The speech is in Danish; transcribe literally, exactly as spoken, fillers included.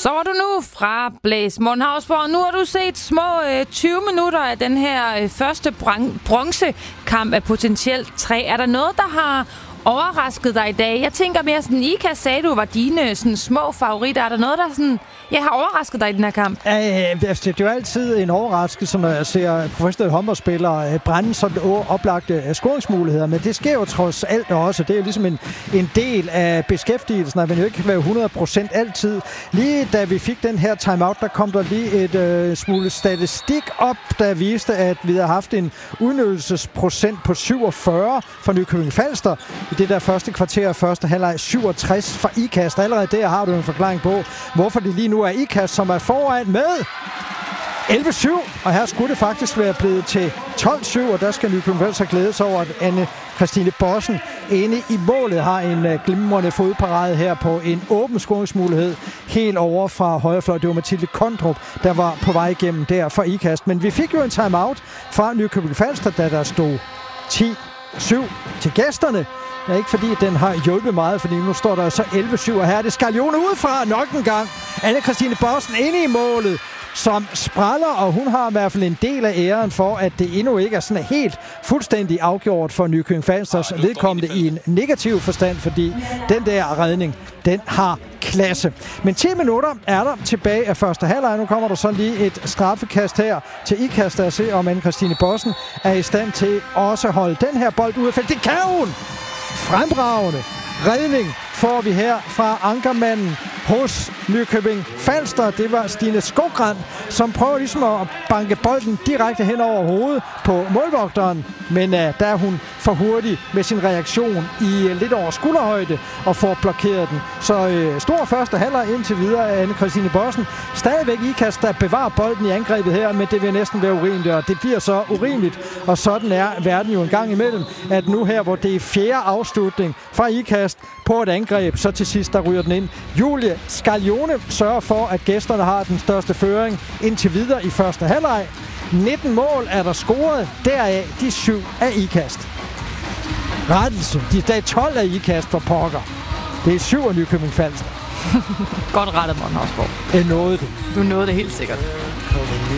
Så var du nu fra Blæs Morten Hausborg. Nu har du set små øh, tyve minutter af den her øh, første bron- bronzekamp af potentielt tre. Er der noget, der har overrasket dig i dag? Jeg tænker mere sådan, Ikast sagde, du var dine sådan, små favoritter. Er der noget, der sådan, ja, har overrasket dig i den her kamp? Ja, det er jo altid en overraskelse, når jeg ser professionelle håndboldspillere brænde sådan oplagte scoringsmuligheder. Men det sker jo trods alt også. Det er jo ligesom en, en del af beskæftigelsen, at man jo ikke kan være hundrede procent altid. Lige da vi fik den her timeout, der kom der lige et øh, smule statistik op, der viste, at vi har haft en udnyttelsesprocent på syvogfyrre for Nykøbing Falster. I det der første kvarter af første halvleg syvogtres for Ikast. Allerede der har du en forklaring på, hvorfor det lige nu er Ikast, som er foran med elleve syv. Og her skulle det faktisk være blevet til tolv syv, og der skal Nykøbing Falster glæde sig over, at Anne Christine Bossen inde i målet har en uh, glimrende fodparade her på en åben scoringsmulighed helt over fra højrefløj. Det var Mathilde Kondrup, der var på vej igennem der for Ikast. Men vi fik jo en timeout fra Nykøbing Falster, da der stod ti syv til gæsterne. Det er ikke fordi, den har hjulpet meget, fordi nu står der så elleve syv, og her er det Scaglione udefra nok en gang. Anne Christine Bossen inde i målet, som spræller, og hun har i hvert fald en del af æren for, at det endnu ikke er sådan helt fuldstændig afgjort for Nykøbing Falsters vedkommende i en negativ forstand, fordi den der redning, den har klasse. Men ti minutter er der tilbage af første halvleg. Nu kommer der så lige et straffekast her til Ikast, der ser, om Anne Christine Bossen er i stand til også at holde den her bold ude af feltet. Det kan hun! Fremragende redning får vi her fra ankermanden hos Nykøbing Falster. Det var Stine Skogrand, som prøver ligesom at banke bolden direkte hen over hovedet på målvogteren. Men uh, der er hun for hurtig med sin reaktion i uh, lidt over skulderhøjde og får blokeret den. Så uh, stor første halvleg indtil videre af Anne Christine Bossen. Stadigvæk Ikast, der bevarer bolden i angrebet her, men det vil næsten være urimeligt, og det bliver så urimeligt. Og sådan er verden jo en gang imellem, at nu her, hvor det er fjerde afslutning fra Ikast på et angreb, så til sidst der ryger den ind. Julie Scaglione sørger for, at gæsterne har den største føring indtil videre i første halvleg. nitten mål er der scoret, deraf de syv af Ikast. Rettelse, de der er tolv af Ikast for pokker. Det er syv af Nykøbing Falster. Godt rettet, Morten Hausborg. Jeg nåede det. Du nåede det helt sikkert.